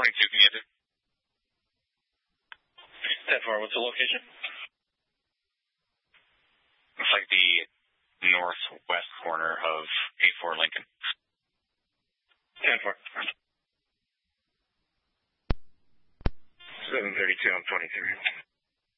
22, can you get it? 10-4, what's the location? It's like the northwest corner of 84 Lincoln. 10-4. 732 on 23.